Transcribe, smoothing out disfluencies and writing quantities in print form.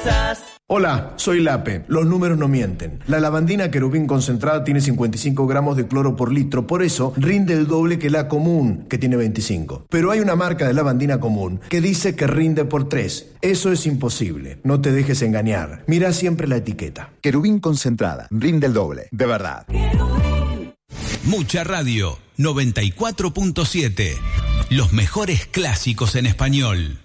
cosas. Hola, soy Lape. Los números no mienten. La lavandina Querubín concentrada tiene 55 gramos de cloro por litro, por eso rinde el doble que la común, que tiene 25. Pero hay una marca de lavandina común que dice que rinde por 3. Eso es imposible. No te dejes engañar. Mira siempre la etiqueta. Querubín concentrada, rinde el doble, de verdad. Mucha Radio, 94.7. Los mejores clásicos en español.